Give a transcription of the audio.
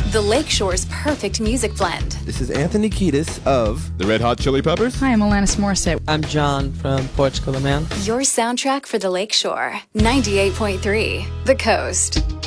The Lakeshore's perfect music blend. This is Anthony Kiedis of The Red Hot Chili Peppers. Hi, I'm Alanis Morissette. I'm John from Portugal, man. Your soundtrack for the Lakeshore. 98.3 The Coast.